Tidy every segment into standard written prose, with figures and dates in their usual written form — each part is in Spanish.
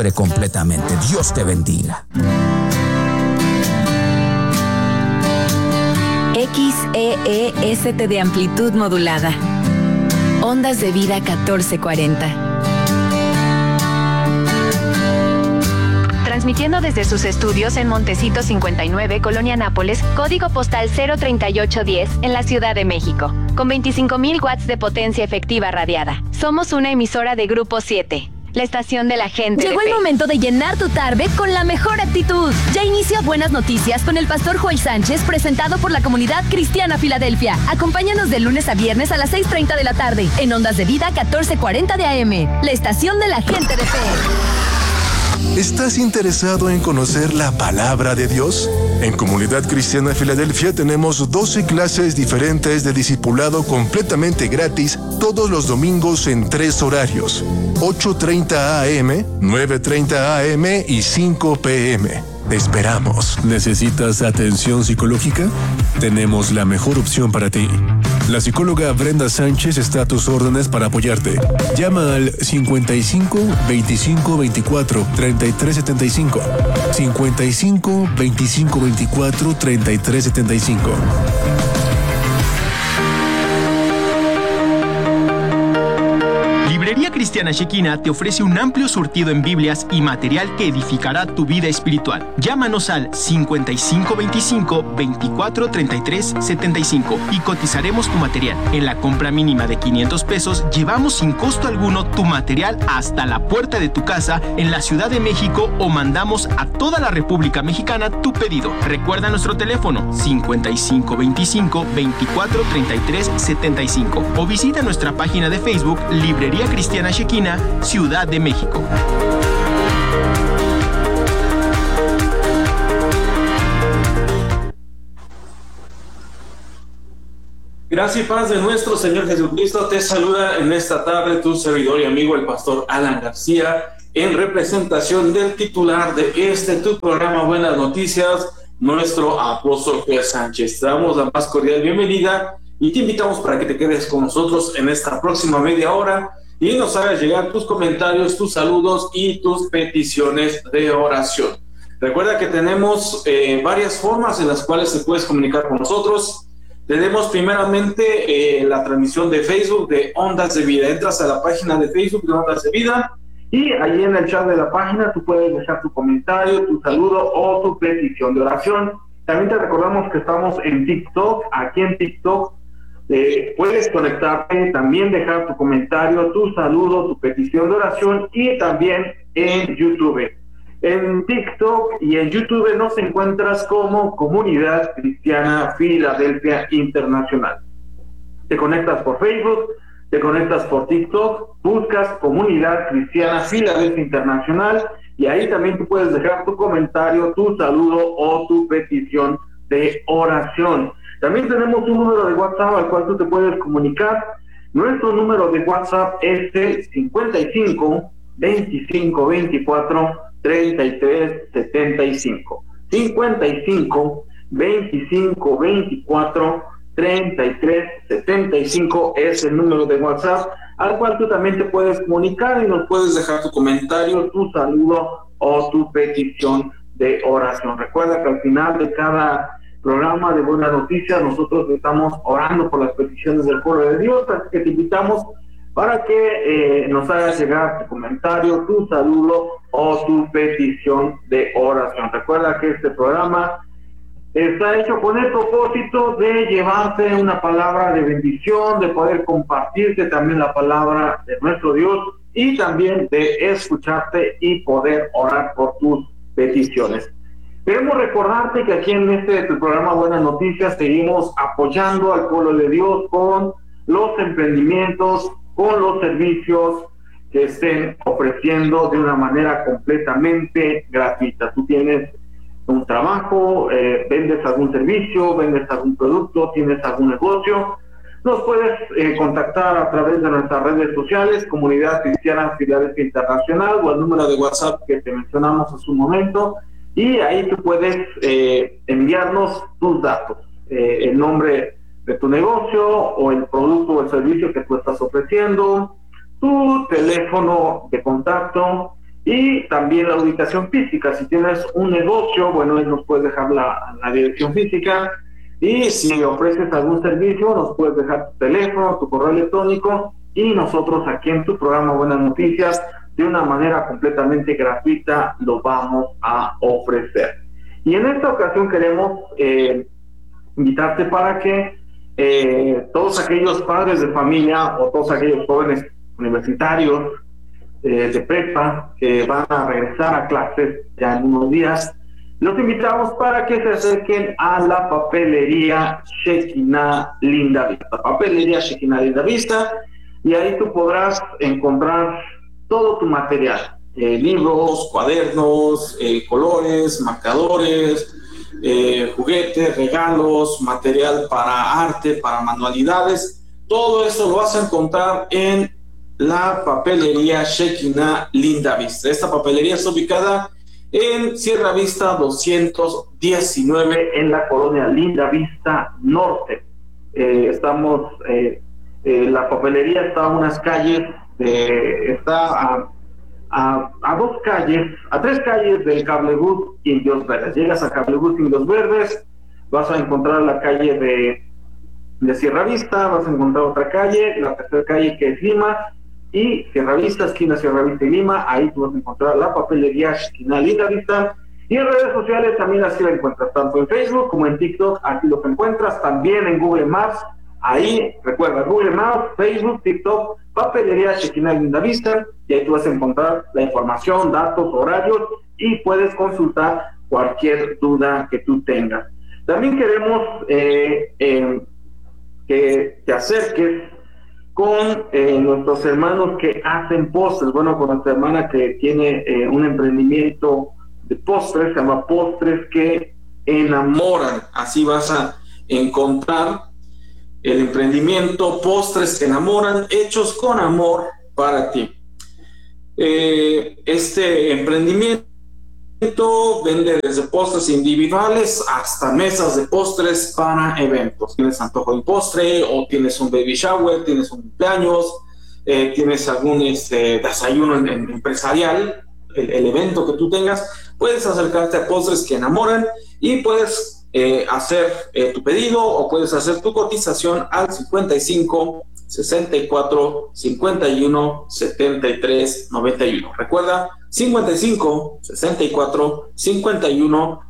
completamente. Dios te bendiga. XEEST de amplitud modulada. Ondas de vida 1440. Transmitiendo desde sus estudios en Montecito 59, Colonia Nápoles, código postal 03810, en la Ciudad de México, con 25,000 watts de potencia efectiva radiada. Somos una emisora de Grupo 7, la estación de la gente. Llegó el momento de llenar tu tarde con la mejor actitud. Ya inicia Buenas Noticias con el pastor Joel Sánchez, presentado por la Comunidad Cristiana Filadelfia. Acompáñanos de lunes a viernes a las 6:30 de la tarde, en Ondas de Vida 1440 de AM, la estación de la gente de fe. ¿Estás interesado en conocer la palabra de Dios? En Comunidad Cristiana Filadelfia tenemos 12 clases diferentes de discipulado completamente gratis todos los domingos en 3 horarios: 8:30 AM, 9:30 AM y 5 PM. Te esperamos. ¿Necesitas atención psicológica? Tenemos la mejor opción para ti. La psicóloga Brenda Sánchez está a tus órdenes para apoyarte. Llama al 55 25 24 33 75. 55 25 24 33 75. Librería Cristiana Shekinah te ofrece un amplio surtido en Biblias y material que edificará tu vida espiritual. Llámanos al 5525 24 33 75 y cotizaremos tu material. En la compra mínima de 500 pesos, llevamos sin costo alguno tu material hasta la puerta de tu casa en la Ciudad de México o mandamos a toda la República Mexicana tu pedido. Recuerda nuestro teléfono 5525 24 33 75 o visita nuestra página de Facebook Librería Cristiana Shekinah, Ciudad de México. Gracias y paz de nuestro Señor Jesucristo. Te saluda en esta tarde tu servidor y amigo, el pastor Alan García, en representación del titular de tu programa Buenas Noticias, nuestro apóstol Joel Sánchez. Te damos la más cordial bienvenida y te invitamos para que te quedes con nosotros en esta próxima media hora y nos hagas llegar tus comentarios, tus saludos y tus peticiones de oración. Recuerda que tenemos varias formas en las cuales te puedes comunicar con nosotros. Tenemos primeramente la transmisión de Facebook de Ondas de Vida. Entras a la página de Facebook de Ondas de Vida y ahí en el chat de la página tú puedes dejar tu comentario, tu saludo o tu petición de oración. También te recordamos que estamos en TikTok. Aquí en TikTok puedes conectarte, también dejar tu comentario, tu saludo, tu petición de oración y también en YouTube. En TikTok y en YouTube nos encuentras como Comunidad Cristiana Filadelfia Internacional. Te conectas por Facebook, te conectas por TikTok, buscas Comunidad Cristiana Filadelfia Internacional y ahí también tú puedes dejar tu comentario, tu saludo o tu petición de oración. También tenemos un número de WhatsApp al cual tú te puedes comunicar. Nuestro número de WhatsApp es el 55 25 24 33 75. 55 25 24 33 75 es el número de WhatsApp al cual tú también te puedes comunicar y nos puedes dejar tu comentario, tu saludo o tu petición de oración. Recuerda que al final de cada programa de Buenas Noticias nosotros estamos orando por las peticiones del pueblo de Dios, así que te invitamos para que nos hagas llegar tu comentario, tu saludo o tu petición de oración. Recuerda que este programa está hecho con el propósito de llevarte una palabra de bendición, de poder compartirte también la palabra de nuestro Dios y también de escucharte y poder orar por tus peticiones. Queremos recordarte que aquí en tu programa Buenas Noticias seguimos apoyando al pueblo de Dios con los emprendimientos, con los servicios que estén ofreciendo de una manera completamente gratuita. Tú tienes un trabajo, vendes algún servicio, vendes algún producto, tienes algún negocio, nos puedes contactar a través de nuestras redes sociales, Comunidad Cristiana Filadelfia Internacional o el número de WhatsApp que te mencionamos hace un momento, y ahí tú puedes enviarnos tus datos, el nombre de tu negocio o el producto o el servicio que tú estás ofreciendo, tu teléfono de contacto Y también la ubicación física. Si tienes un negocio, bueno, ahí nos puedes dejar la dirección física. Y si ofreces algún servicio, nos puedes dejar tu teléfono, tu correo electrónico, y nosotros aquí en tu programa Buenas Noticias, de una manera completamente gratuita, lo vamos a ofrecer. Y en esta ocasión queremos invitarte para que todos aquellos padres de familia o todos aquellos jóvenes universitarios de prepa que van a regresar a clases ya en unos días, los invitamos para que se acerquen a la papelería Shekinah Linda Vista. Papelería Shekinah Linda Vista, y ahí tú podrás encontrar todo tu material, libros, cuadernos, colores, marcadores, juguetes, regalos, material para arte, para manualidades. Todo eso lo vas a encontrar en la papelería Shekinah Linda Vista. Esta papelería está ubicada en Sierra Vista 219, en la colonia Linda Vista Norte. La papelería está a unas calles, está a tres calles del Cablebús Indios Verdes. Llegas a Cablebús Indios Verdes, vas a encontrar la calle de Sierra Vista, vas a encontrar otra calle, la tercera calle que es Lima, y Sierra Vista, esquina Sierra Vista y Lima. Ahí tú vas a encontrar la papelería Shekinah Linda Vista. Y en redes sociales también así la encuentras, tanto en Facebook como en TikTok, aquí lo encuentras, también en Google Maps. Ahí, recuerda, Google Maps, Facebook, TikTok, papelería Shekinah Linda Vista, y ahí tú vas a encontrar la información, datos, horarios, y puedes consultar cualquier duda que tú tengas. También queremos que te acerques con nuestros hermanos que hacen postres. Bueno, con nuestra hermana que tiene un emprendimiento de postres, se llama Postres que Enamoran. Así vas a encontrar el emprendimiento Postres que Enamoran, hechos con amor para ti. Este emprendimiento vende desde postres individuales hasta mesas de postres para eventos. Tienes antojo de postre, o tienes un baby shower, tienes un cumpleaños, tienes algún desayuno empresarial, el evento que tú tengas, puedes acercarte a Postres que Enamoran y puedes hacer tu pedido, o puedes hacer tu cotización al 55 64 51 73 91. Recuerda, 55 64 51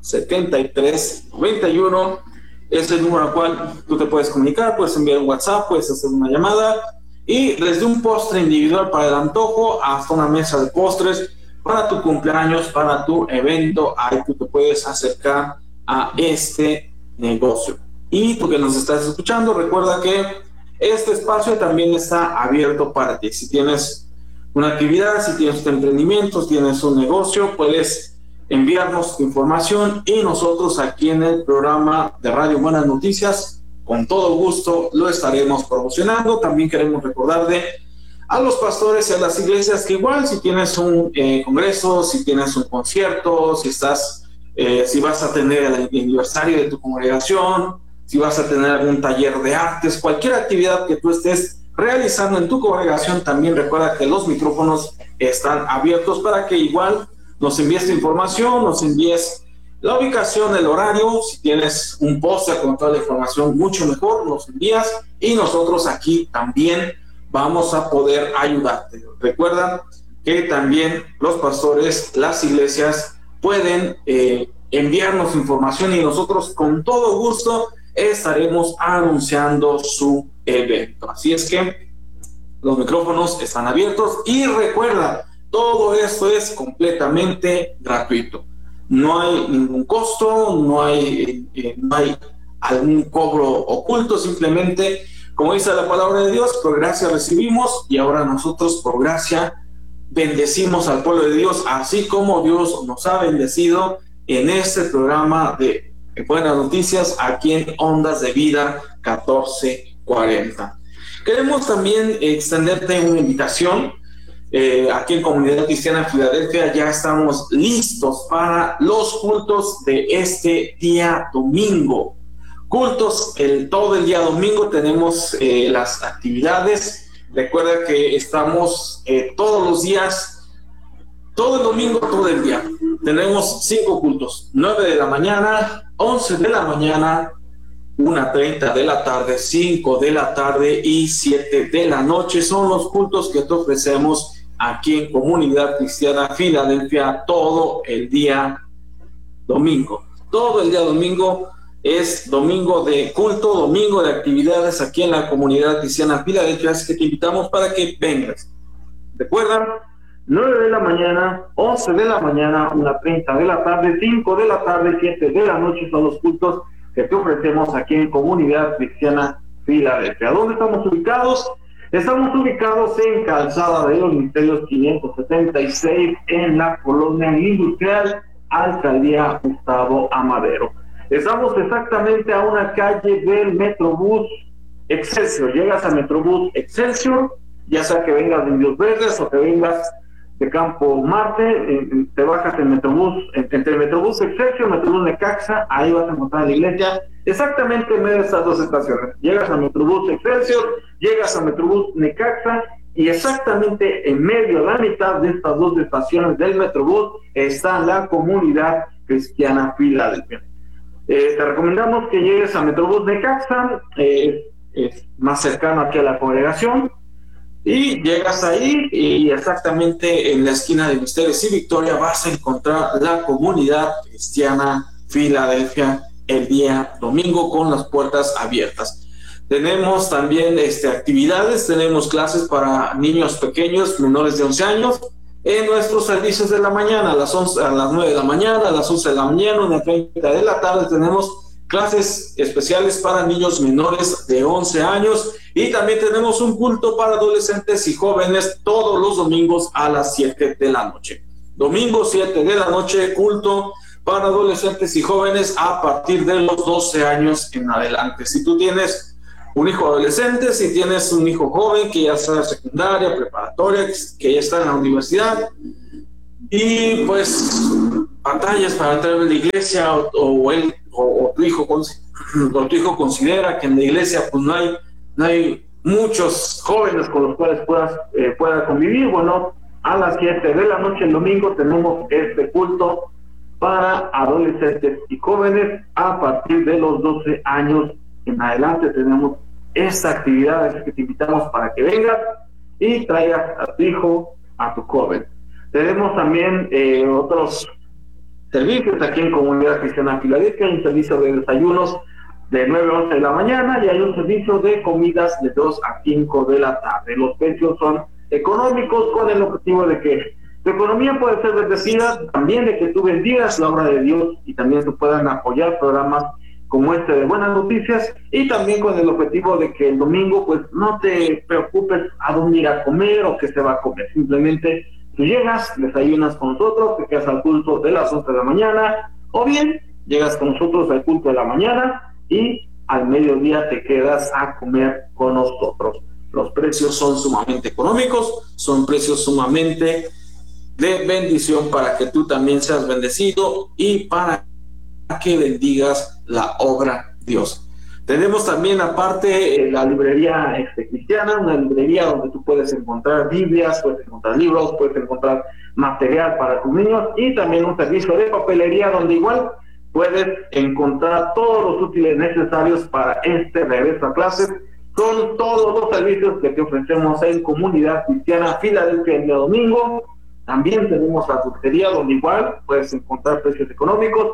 73 91 es el número al cual tú te puedes comunicar, puedes enviar un WhatsApp, puedes hacer una llamada, y desde un postre individual para el antojo hasta una mesa de postres para tu cumpleaños, para tu evento, ahí tú te puedes acercar a este negocio. Y tú que nos estás escuchando, recuerda que este espacio también está abierto para ti. Si tienes una actividad, si tienes un emprendimiento, si tienes un negocio, puedes enviarnos tu información, y nosotros aquí en el programa de Radio Buenas Noticias, con todo gusto lo estaremos promocionando. También queremos recordarle a los pastores y a las iglesias que igual, si tienes un congreso, si tienes un concierto, si vas a tener el aniversario de tu congregación, si vas a tener algún taller de artes, cualquier actividad que tú estés realizando en tu congregación, también recuerda que los micrófonos están abiertos para que igual nos envíes tu información, nos envíes la ubicación, el horario. Si tienes un póster con toda la información, mucho mejor, nos envías, y nosotros aquí también vamos a poder ayudarte. Recuerda que también los pastores, las iglesias pueden enviarnos información, y nosotros con todo gusto estaremos anunciando su evento. Así es que los micrófonos están abiertos, y recuerda, todo esto es completamente gratuito. No hay ningún costo, no hay algún cobro oculto. Simplemente, como dice la palabra de Dios, por gracia recibimos, y ahora nosotros por gracia bendecimos al pueblo de Dios, así como Dios nos ha bendecido en este programa de Buenas Noticias aquí en Ondas de Vida 1440. Queremos también extenderte una invitación. Aquí en Comunidad Cristiana Filadelfia ya estamos listos para los cultos de este día domingo. Cultos todo el día domingo, tenemos las actividades. Recuerda que estamos todos los días todo el domingo, todo el día. Tenemos 5 cultos, 9 de la mañana, 11 de la mañana, 1:30 de la tarde, 5 de la tarde y 7 de la noche. Son los cultos que te ofrecemos aquí en Comunidad Cristiana Filadelfia todo el día domingo. Todo el día domingo es domingo de culto, domingo de actividades aquí en la Comunidad Cristiana Filadelfia, así que te invitamos para que vengas. Recuerda, 9 de la mañana, 11 de la mañana, 1:30 de la tarde, 5 de la tarde, 7 de la noche son los cultos que te ofrecemos aquí en Comunidad Cristiana Filadelfia. ¿Dónde estamos ubicados? Estamos ubicados en Calzada de los Misterios 576 en la Colonia Industrial, Alcaldía Gustavo Amadero. Estamos exactamente a una calle del Metrobús Excelsior. Llegas a Metrobús Excelsior, ya sea que vengas de Indios Verdes o que vengas de Campo Marte, te bajas en Metrobús, entre Metrobús Excelsior, Metrobús Necaxa, ahí vas a encontrar la iglesia, exactamente en medio de estas dos estaciones. Llegas a Metrobús Excelsior, llegas a Metrobús Necaxa, y exactamente en medio, a la mitad de estas dos estaciones del Metrobús, está la Comunidad Cristiana Filadelfia. Te recomendamos que llegues a Metrobús Necaxa, es más cercano aquí a la congregación, y llegas ahí y exactamente en la esquina de Misterios y Victoria vas a encontrar la Comunidad Cristiana Filadelfia el día domingo con las puertas abiertas. Tenemos también actividades, tenemos clases para niños pequeños, menores de 11 años, en nuestros servicios de la mañana, a las 9 de la mañana, a las 11 de la mañana, 1:30 de la tarde, tenemos clases especiales para niños menores de 11 años y también tenemos un culto para adolescentes y jóvenes todos los domingos a las 7 de la noche. Domingo 7 de la noche, culto para adolescentes y jóvenes a partir de los 12 años en adelante. Si tú tienes un hijo adolescente, si tienes un hijo joven que ya está en secundaria, preparatoria, que ya está en la universidad y pues batallas para entrar en la iglesia o tu hijo considera que en la iglesia pues no hay muchos jóvenes con los cuales pueda convivir, bueno, a las 7 de la noche el domingo tenemos este culto para adolescentes y jóvenes a partir de los 12 años en adelante. Tenemos esta actividad, así que te invitamos para que vengas y traigas a tu hijo, a tu joven. Tenemos también otros servicios aquí en Comunidad Cristiana Filadelfia, hay un servicio de desayunos de 9 a 11 de la mañana y hay un servicio de comidas de 2 a 5 de la tarde. Los precios son económicos con el objetivo de que tu economía pueda ser bendecida, también de que tú bendigas la obra de Dios y también se puedan apoyar programas como este de Buenas Noticias y también con el objetivo de que el domingo pues no te preocupes a dónde ir a comer o qué se va a comer, simplemente tú llegas, desayunas con nosotros, te quedas al culto de las 11 de la mañana, o bien llegas con nosotros al culto de la mañana y al mediodía te quedas a comer con nosotros. Los precios son sumamente económicos, son precios sumamente de bendición para que tú también seas bendecido y para que bendigas la obra de Dios. Tenemos también aparte la librería cristiana, una librería donde tú puedes encontrar Biblias, puedes encontrar libros, puedes encontrar material para tus niños y también un servicio de papelería donde igual puedes encontrar todos los útiles necesarios para este regreso a clases. Son todos los servicios que te ofrecemos en Comunidad Cristiana Filadelfia el día domingo. También tenemos la dulcería donde igual puedes encontrar precios económicos.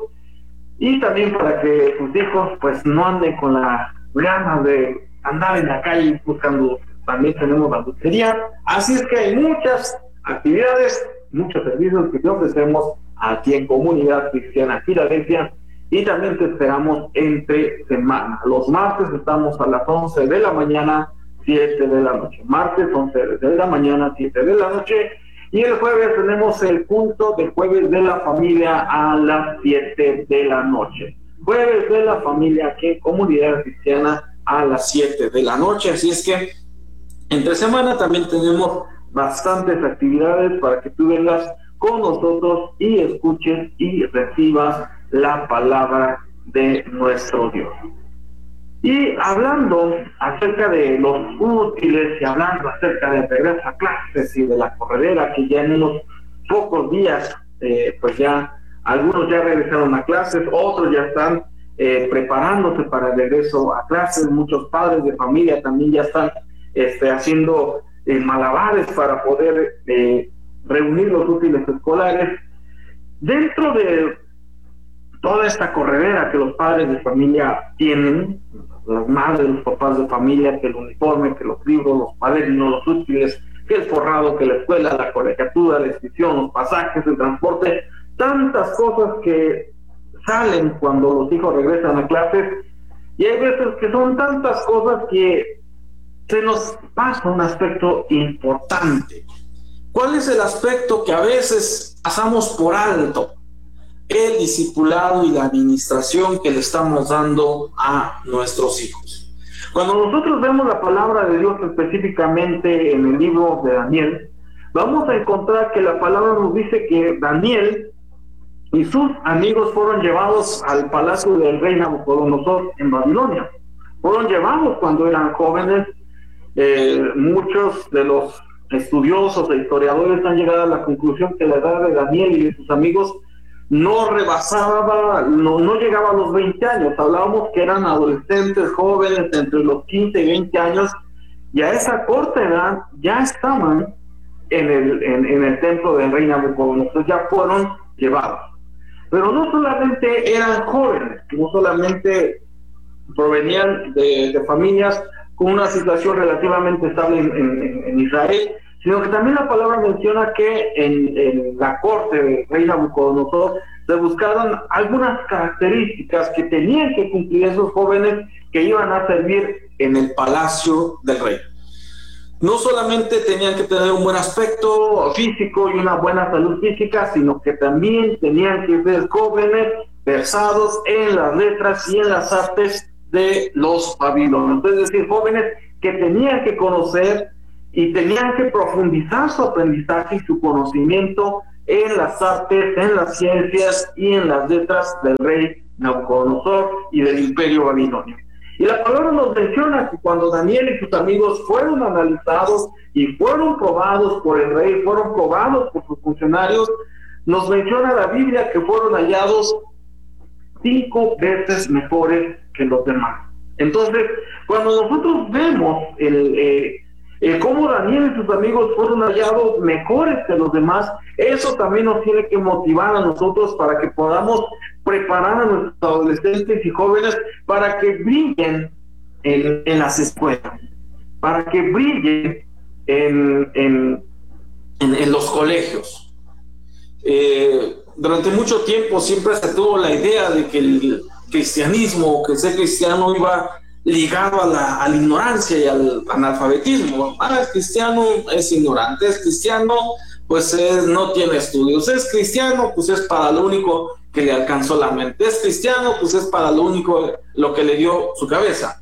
Y también para que tus hijos pues no anden con la ganas de andar en la calle buscando, también tenemos la dulcería. Así es que hay muchas actividades, muchos servicios que te ofrecemos aquí en Comunidad Cristiana Filadelfia y también te esperamos entre semana. Los martes estamos a las 11 de la mañana, 7 de la noche. Martes 11 de la mañana, 7 de la noche. Y el jueves tenemos el culto del jueves de la familia a las 7 de la noche. Jueves de la familia aquí en Comunidad Cristiana a las 7 de la noche. Así es que entre semana también tenemos bastantes actividades para que tú vengas con nosotros y escuches y recibas la palabra de nuestro Dios. Y hablando acerca de los útiles y hablando acerca de regreso a clases y de la corredera, que ya en unos pocos días, pues ya algunos ya regresaron a clases, otros ya están preparándose para el regreso a clases. Muchos padres de familia también ya están haciendo malabares para poder reunir los útiles escolares. Dentro de toda esta corredera que los padres de familia tienen, las madres, los papás de familia, que el uniforme, que los libros, los cuadernos, los útiles, que el forrado, que la escuela, la colegiatura, la inscripción, los pasajes, el transporte, tantas cosas que salen cuando los hijos regresan a clases, y hay veces que son tantas cosas que se nos pasa un aspecto importante. ¿Cuál es el aspecto que a veces pasamos por alto? El discipulado y la administración que le estamos dando a nuestros hijos. Cuando nosotros vemos la palabra de Dios específicamente en el libro de Daniel, vamos a encontrar que la palabra nos dice que Daniel y sus amigos fueron llevados al palacio del rey Nabucodonosor en Babilonia. Fueron llevados cuando eran jóvenes. Muchos de los estudiosos e historiadores han llegado a la conclusión que la edad de Daniel y de sus amigos no rebasaba, no llegaba a los 20 años. Hablábamos que eran adolescentes, jóvenes, entre los 15 y 20 años, y a esa corta edad ya estaban en el templo del rey Nabucodonosor, ya fueron llevados. Pero no solamente eran jóvenes, no solamente provenían de familias con una situación relativamente estable en Israel, sino que también la palabra menciona que en la corte del rey Nabucodonosor se buscaron algunas características que tenían que cumplir esos jóvenes que iban a servir en el palacio del rey. No solamente tenían que tener un buen aspecto físico y una buena salud física, sino que también tenían que ser jóvenes versados en las letras y en las artes de los babilonios, es decir, jóvenes que tenían que conocer y tenían que profundizar su aprendizaje y su conocimiento en las artes, en las ciencias y en las letras del rey Nabucodonosor y del imperio babilonio. Y la palabra nos menciona que cuando Daniel y sus amigos fueron analizados y fueron probados por el rey, fueron probados por sus funcionarios, nos menciona la Biblia que fueron hallados 5 veces mejores que los demás. Entonces, cuando nosotros vemos cómo Daniel y sus amigos fueron hallados mejores que los demás, eso también nos tiene que motivar a nosotros para que podamos preparar a nuestros adolescentes y jóvenes para que brillen en las escuelas, para que brillen en los colegios. Durante mucho tiempo siempre se tuvo la idea de que el cristianismo, que ser cristiano iba ligado a la ignorancia y al analfabetismo. Es cristiano, es ignorante; es cristiano, pues no tiene estudios; es cristiano, pues es para lo único que le alcanzó la mente; es cristiano, pues es para lo único lo que le dio su cabeza.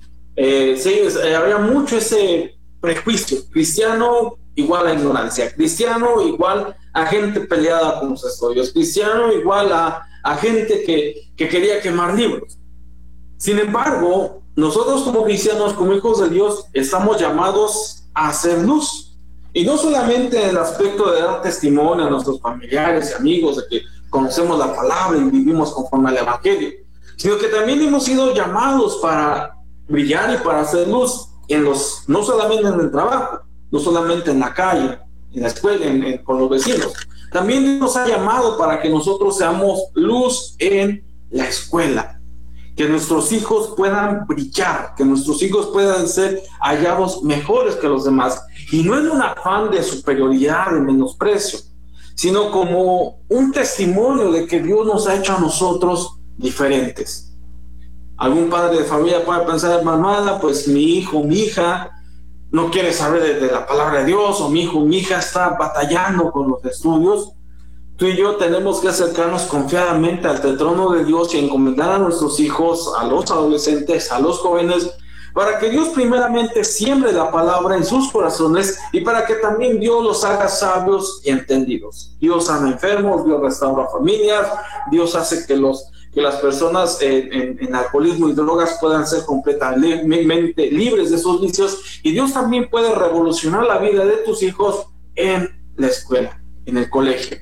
Había mucho ese prejuicio: cristiano igual a ignorancia, cristiano igual a gente peleada con los estudios, cristiano igual a gente que quería quemar libros. Sin embargo, nosotros como cristianos, como hijos de Dios, estamos llamados a hacer luz. Y no solamente en el aspecto de dar testimonio a nuestros familiares y amigos de que conocemos la palabra y vivimos conforme al Evangelio, sino que también hemos sido llamados para brillar y para hacer luz no solamente en el trabajo, no solamente en la calle, en la escuela, con los vecinos. También nos ha llamado para que nosotros seamos luz en la escuela, que nuestros hijos puedan brillar, que nuestros hijos puedan ser hallados mejores que los demás, y no en un afán de superioridad, de menosprecio, sino como un testimonio de que Dios nos ha hecho a nosotros diferentes. Algún padre de familia puede pensar: mamá, pues mi hijo, mi hija no quiere saber de la palabra de Dios, o mi hijo, mi hija está batallando con los estudios. Tú y yo tenemos que acercarnos confiadamente ante el trono de Dios y encomendar a nuestros hijos, a los adolescentes, a los jóvenes, para que Dios primeramente siembre la palabra en sus corazones y para que también Dios los haga sabios y entendidos. Dios sana enfermos, Dios restaura familias, Dios hace que las personas en alcoholismo y drogas puedan ser completamente libres de esos vicios, y Dios también puede revolucionar la vida de tus hijos en la escuela, en el colegio.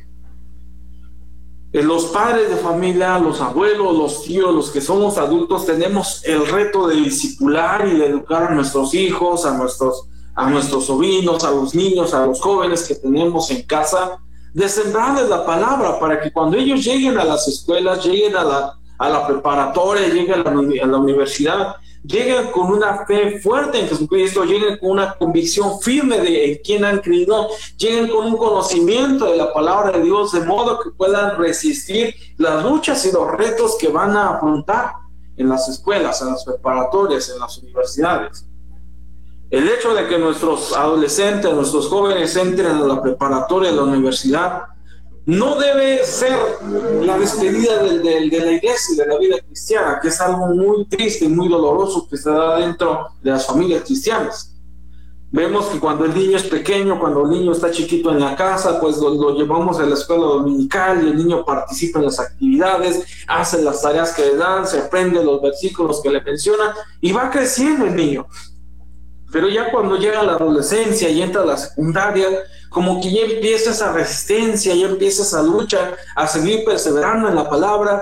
Los padres de familia, los abuelos, los tíos, los que somos adultos, tenemos el reto de discipular y de educar a nuestros hijos, a nuestros sobrinos, a los niños, a los jóvenes que tenemos en casa, de sembrarles la palabra para que cuando ellos lleguen a las escuelas, lleguen a la preparatoria, lleguen a la universidad, lleguen con una fe fuerte en Jesucristo, lleguen con una convicción firme de en quién han creído, lleguen con un conocimiento de la palabra de Dios, de modo que puedan resistir las luchas y los retos que van a afrontar en las escuelas, en las preparatorias, en las universidades. El hecho de que nuestros adolescentes, nuestros jóvenes entren a la preparatoria, a la universidad, no debe ser la despedida de la iglesia y de la vida cristiana, que es algo muy triste y muy doloroso que se da dentro de las familias cristianas. Vemos que cuando el niño es pequeño, cuando el niño está chiquito en la casa, pues lo llevamos a la escuela dominical y el niño participa en las actividades, hace las tareas que le dan, se aprende los versículos que le mencionan y va creciendo el niño. Pero ya cuando llega a la adolescencia y entra a la secundaria, como que ya empieza esa resistencia, ya empieza esa lucha a seguir perseverando en la palabra.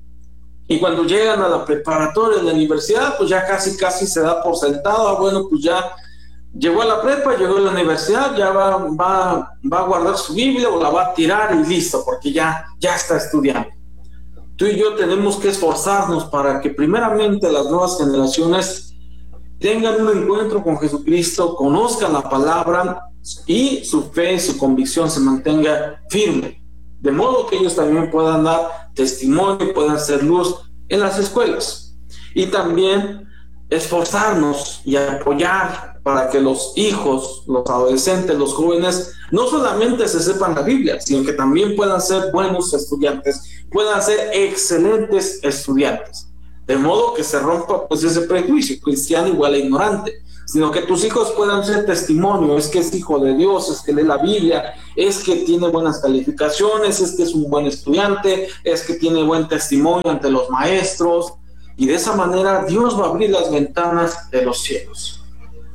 Y cuando llegan a la preparatoria, en la universidad, pues ya casi se da por sentado. Bueno, pues ya llegó a la prepa, llegó a la universidad, ya va a guardar su Biblia o la va a tirar y listo, porque ya está estudiando. Tú y yo tenemos que esforzarnos para que primeramente las nuevas generaciones tengan un encuentro con Jesucristo, conozcan la palabra y su fe, su convicción se mantenga firme, de modo que ellos también puedan dar testimonio, puedan ser luz en las escuelas. Y también esforzarnos y apoyar para que los hijos, los adolescentes, los jóvenes, no solamente se sepan la Biblia, sino que también puedan ser buenos estudiantes, puedan ser excelentes estudiantes. De modo que se rompa pues ese prejuicio, cristiano igual a ignorante, sino que tus hijos puedan ser testimonio, es que es hijo de Dios, es que lee la Biblia, es que tiene buenas calificaciones, es que es un buen estudiante, es que tiene buen testimonio ante los maestros, y de esa manera Dios va a abrir las ventanas de los cielos.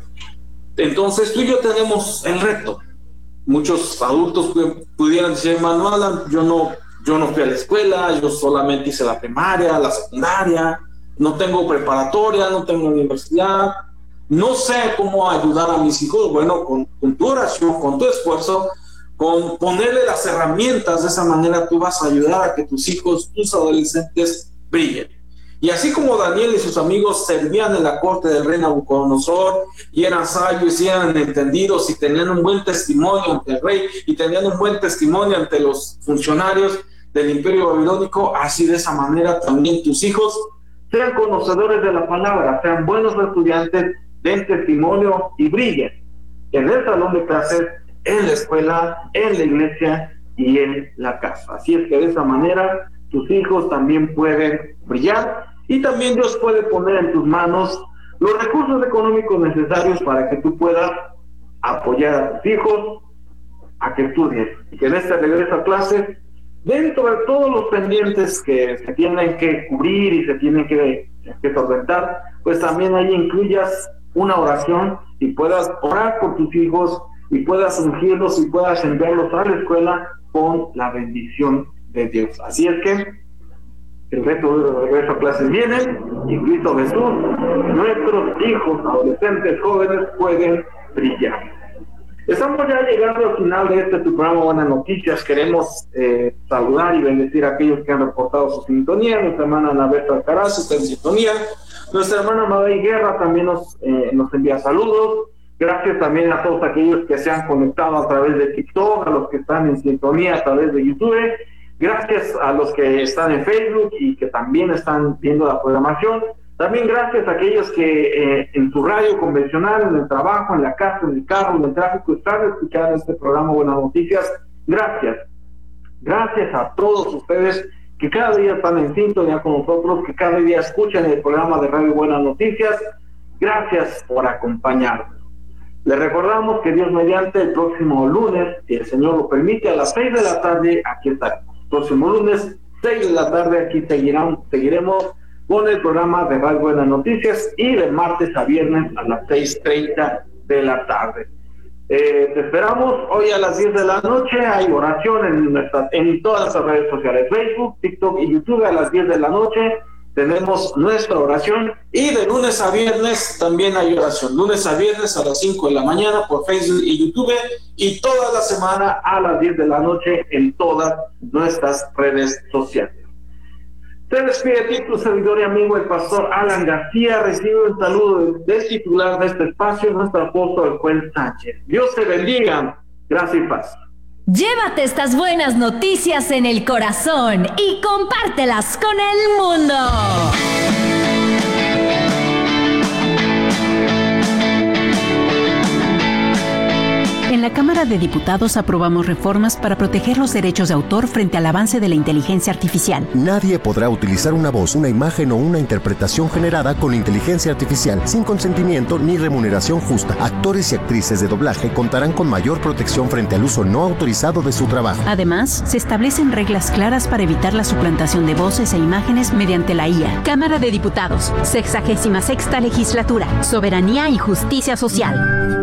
Entonces tú y yo tenemos el reto. Muchos adultos pudieran decir, hermano Alan, yo no fui a la escuela, yo solamente hice la primaria, la secundaria, no tengo preparatoria, no tengo universidad, no sé cómo ayudar a mis hijos. Bueno, con tu oración, con tu esfuerzo, con ponerle las herramientas, de esa manera tú vas a ayudar a que tus hijos, tus adolescentes brillen. Y así como Daniel y sus amigos servían en la corte del rey Nabucodonosor y eran sabios y eran entendidos y tenían un buen testimonio ante el rey y tenían un buen testimonio ante los funcionarios del imperio babilónico, así de esa manera también tus hijos sean conocedores de la palabra, sean buenos estudiantes, den testimonio y brillen en el salón de clases, en la escuela, en la iglesia y en la casa. Así es que de esa manera tus hijos también pueden brillar y también Dios puede poner en tus manos los recursos económicos necesarios para que tú puedas apoyar a tus hijos a que estudien y que en este regreso a clases, dentro de todos los pendientes que se tienen que cubrir y se tienen que solventar, pues también ahí incluyas una oración y puedas orar por tus hijos y puedas ungirlos y puedas enviarlos a la escuela con la bendición de Dios. Así es que el reto de regreso a clases viene y Cristo Jesús, nuestros hijos, adolescentes, jóvenes pueden brillar. Estamos ya llegando al final de tu programa Buenas Noticias. Queremos saludar y bendecir a aquellos que han reportado su sintonía. Nuestra hermana Ana Berta Alcaraz está en sintonía. Nuestra hermana Maday Guerra también nos envía saludos. Gracias también a todos aquellos que se han conectado a través de TikTok, a los que están en sintonía a través de YouTube. Gracias a los que están en Facebook y que también están viendo la programación. También gracias a aquellos que en su radio convencional, en el trabajo, en la casa, en el carro, en el tráfico, están escuchando este programa Buenas Noticias. Gracias. Gracias a todos ustedes que cada día están en sintonía con nosotros, que cada día escuchan el programa de Radio Buenas Noticias. Gracias por acompañarnos. Les recordamos que Dios mediante el próximo lunes, si el Señor lo permite, a las 6 de la tarde, aquí estaremos. Próximo lunes, 6 de la tarde, aquí seguiremos con el programa de Radio Buenas Noticias y de martes a viernes a las 6:30 de la tarde. Te esperamos hoy a las 10 de la noche. Hay oración en todas las redes sociales, Facebook, TikTok y YouTube. A las 10 de la noche tenemos nuestra oración, y de lunes a viernes también hay oración, lunes a viernes a las 5 de la mañana por Facebook y YouTube, y toda la semana a las 10 de la noche en todas nuestras redes sociales. Se despide de ti tu servidor y amigo el pastor Alan García. Recibe un saludo del titular de este espacio, nuestro apóstol Joel Sánchez. Dios te bendiga. Gracias y paz. Llévate estas buenas noticias en el corazón y compártelas con el mundo. En la Cámara de Diputados aprobamos reformas para proteger los derechos de autor frente al avance de la inteligencia artificial. Nadie podrá utilizar una voz, una imagen o una interpretación generada con inteligencia artificial sin consentimiento ni remuneración justa. Actores y actrices de doblaje contarán con mayor protección frente al uso no autorizado de su trabajo. Además, se establecen reglas claras para evitar la suplantación de voces e imágenes mediante la IA. Cámara de Diputados, 66ª Legislatura, Soberanía y Justicia Social.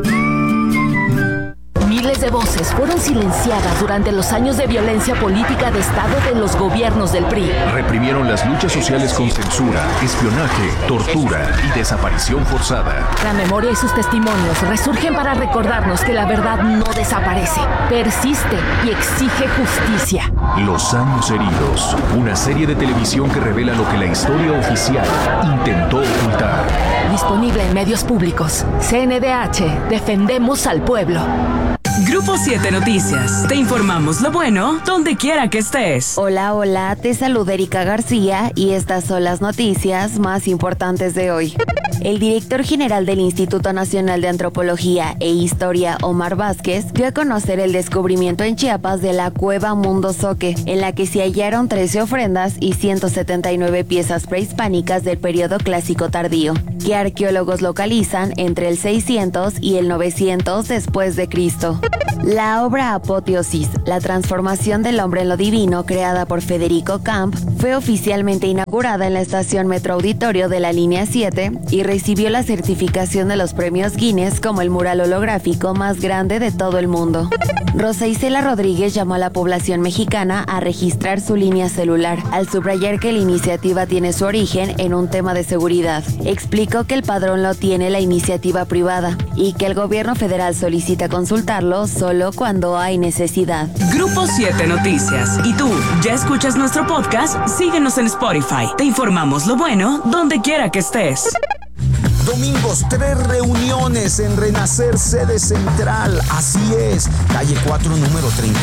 Miles de voces fueron silenciadas durante los años de violencia política de Estado de los gobiernos del PRI. Reprimieron las luchas sociales con censura, espionaje, tortura y desaparición forzada. La memoria y sus testimonios resurgen para recordarnos que la verdad no desaparece, persiste y exige justicia. Los años heridos, una serie de televisión que revela lo que la historia oficial intentó ocultar. Disponible en medios públicos. CNDH, defendemos al pueblo. Grupo 7 Noticias. Te informamos lo bueno donde quiera que estés. Hola, te saluda Erika García y estas son las noticias más importantes de hoy. El director general del Instituto Nacional de Antropología e Historia, Omar Vázquez, dio a conocer el descubrimiento en Chiapas de la cueva Mundo Zoque, en la que se hallaron 13 ofrendas y 179 piezas prehispánicas del periodo clásico tardío, que arqueólogos localizan entre el 600 y el 900 después de Cristo. La obra Apoteosis, la transformación del hombre en lo divino, creada por Federico Camp, fue oficialmente inaugurada en la estación Metro Auditorio de la Línea 7 y recibió la certificación de los premios Guinness como el mural holográfico más grande de todo el mundo. Rosa Isela Rodríguez llamó a la población mexicana a registrar su línea celular, al subrayar que la iniciativa tiene su origen en un tema de seguridad. Explicó que el padrón lo tiene la iniciativa privada y que el gobierno federal solicita consultarlo solo cuando hay necesidad. Grupo 7 Noticias. ¿Y tú, ya escuchas nuestro podcast? Síguenos en Spotify. Te informamos lo bueno donde quiera que estés. Domingos, 3 reuniones en Renacer, sede central. Así es, calle 4, número 30.